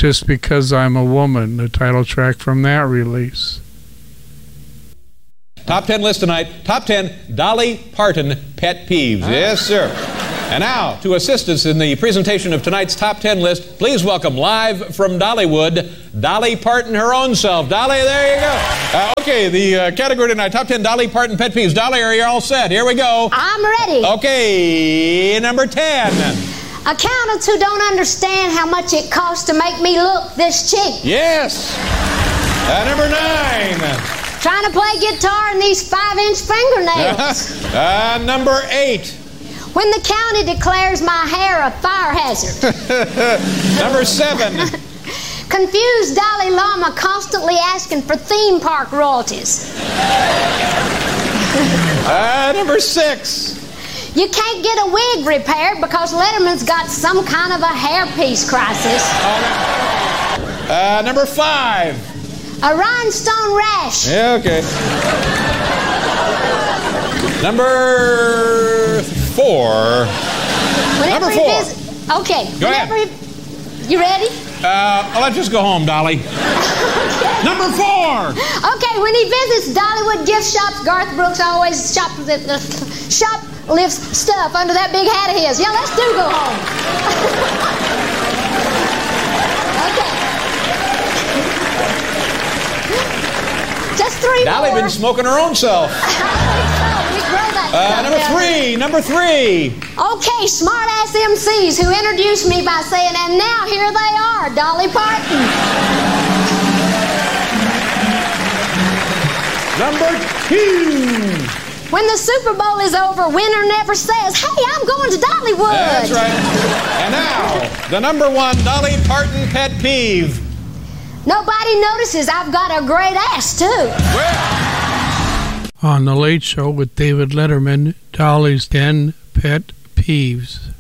Just Because I'm a Woman, the title track from that release. Top 10 list tonight. Top 10 Dolly Parton pet peeves. Yes, sir. And now, to assist us in the presentation of tonight's Top 10 list, please welcome live from Dollywood, Dolly Parton her own self. Dolly, there you go. Okay, the category tonight, Top 10 Dolly Parton pet peeves. Dolly, are you all set? Here we go. I'm ready. Okay, number 10. Accountants who don't understand how much it costs to make me look this cheap. Yes. Number 9. Trying to play guitar in these 5-inch fingernails. Number 8. When the county declares my hair a fire hazard. Number 7. Confused Dalai Lama constantly asking for theme park royalties. Number 6. You can't get a wig repaired because Letterman's got some kind of a hairpiece crisis. Number 5. A rhinestone rash. Yeah, okay. Number 4. Whenever Number 4. Okay. Go ahead. You ready? Let's just go home, Dolly. Okay. Number 4. Okay, when he visits Dollywood gift shops, Garth Brooks always shoplifts stuff under that big hat of his. Yeah, let's do go home. Okay. Just 3 Dolly more. been smoking her own self. I think so. We grow that stuff Number down 3. Number 3. Okay, smart-ass MCs who introduced me by saying, and now here they are, Dolly Parton. Number 2. When the Super Bowl is over, winner never says, hey, I'm going to Dollywood. That's right. And now, the number 1 Dolly Parton pet peeve. Nobody notices I've got a great ass, too. On The Late Show with David Letterman, Dolly's 10 pet peeves.